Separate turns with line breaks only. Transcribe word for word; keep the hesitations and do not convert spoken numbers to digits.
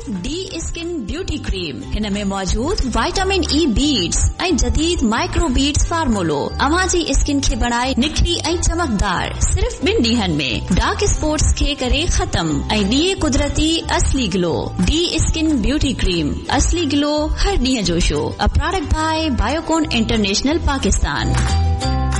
D skin beauty cream हिन में मौजूद विटामिन ई बीड्स ऐं जदीद माइक्रो बीड्स फार्मूलो अव्हां जी स्किन खे बनाए निखरी ऐं चमकदार सिर्फ ॿिनि ॾींहनि में डार्क स्पॉट्स खे करे खत्म ऐं ॾिए कुदरती असली glow. D skin beauty cream असली ग्लो हर ॾींहं जो show. A product by Biocon international Pakistan.